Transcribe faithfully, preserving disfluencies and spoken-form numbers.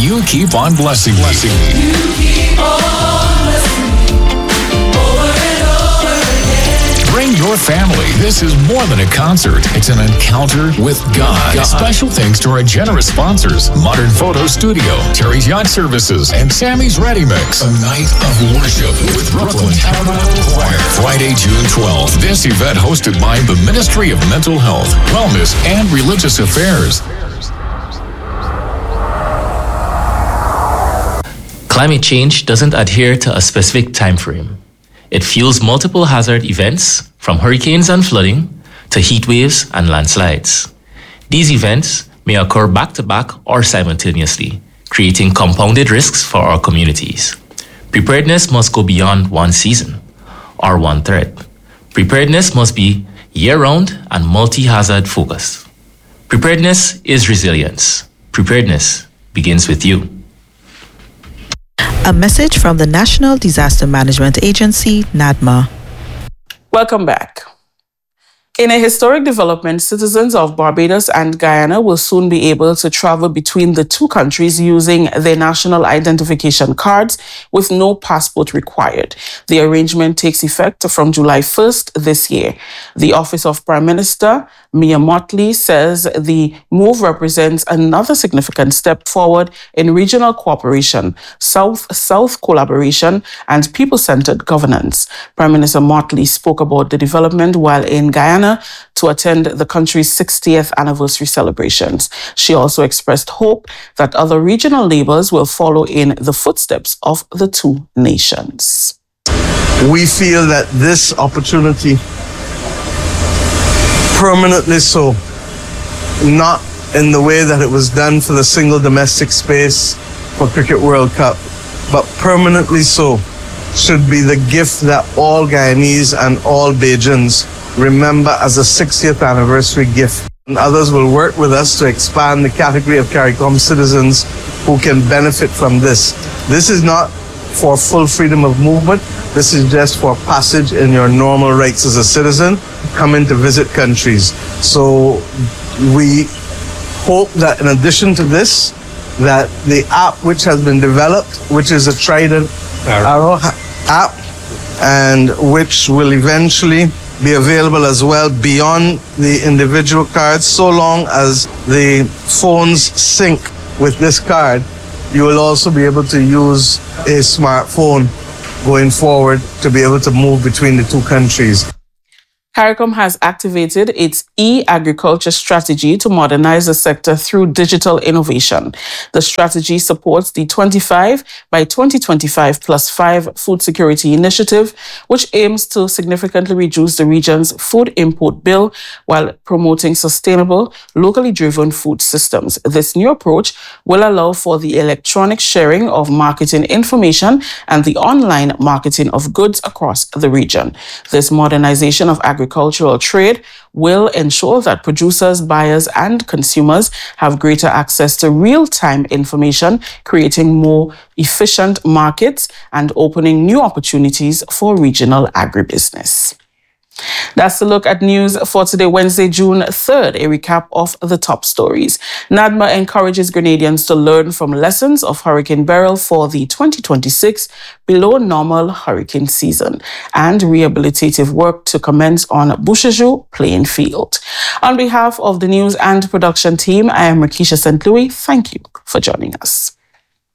You Keep On Blessing Me. Blessing me. You keep on blessing me over and over again. Bring your family. This is more than a concert. It's an encounter with God. God. Special thanks to our generous sponsors, Modern Photo Studio, Terry's Yacht Services, and Sammy's Ready Mix. A night of worship with Brooklyn Tabernacle Choir. Friday, June twelfth. This event hosted by the Ministry of Mental Health, Wellness, and Religious Affairs. Climate change doesn't adhere to a specific time frame. It fuels multiple hazard events, from hurricanes and flooding to heat waves and landslides. These events may occur back-to-back or simultaneously, creating compounded risks for our communities. Preparedness must go beyond one season or one threat. Preparedness must be year-round and multi-hazard focused. Preparedness is resilience. Preparedness begins with you. A message from the National Disaster Management Agency, NADMA. Welcome back. In a historic development, citizens of Barbados and Guyana will soon be able to travel between the two countries using their national identification cards with no passport required. The arrangement takes effect from July first this year. The Office of Prime Minister, Mia Mottley, says the move represents another significant step forward in regional cooperation, South-South collaboration, and people-centered governance. Prime Minister Mottley spoke about the development while in Guyana to attend the country's sixtieth anniversary celebrations. She also expressed hope that other regional neighbors will follow in the footsteps of the two nations. We feel that this opportunity, permanently so, not in the way that it was done for the single domestic space for Cricket World Cup, but permanently so, should be the gift that all Guyanese and all Bajans remember as a sixtieth anniversary gift. And others will work with us to expand the category of CARICOM citizens who can benefit from this. This is not for full freedom of movement. This is just for passage in your normal rights as a citizen, coming to visit countries. So we hope that in addition to this, that the app which has been developed, which is a Trident Arrow app, and which will eventually be available as well beyond the individual cards, so long as the phones sync with this card, you will also be able to use a smartphone going forward to be able to move between the two countries. CARICOM has activated its e-agriculture strategy to modernize the sector through digital innovation. The strategy supports the twenty-five by twenty twenty-five plus five food security initiative, which aims to significantly reduce the region's food import bill while promoting sustainable, locally driven food systems. This new approach will allow for the electronic sharing of marketing information and the online marketing of goods across the region. This modernization of agriculture Agricultural trade will ensure that producers, buyers, and consumers have greater access to real-time information, creating more efficient markets and opening new opportunities for regional agribusiness. That's the look at news for today, Wednesday, June third, a recap of the top stories. NADMA encourages Grenadians to learn from lessons of Hurricane Beryl for the twenty twenty-six below normal hurricane season, and rehabilitative work to commence on Bouchajou playing field. On behalf of the news and production team, I am Rakisha Saint Louis. Thank you for joining us.